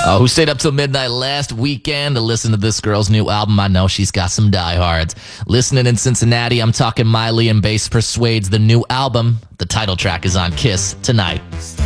Who stayed up till midnight last weekend to listen to this girl's new album. I know she's got some diehards. Listening in Cincinnati, I'm talking Miley and Bass Persuades, the new album. The title track is on Kiss tonight.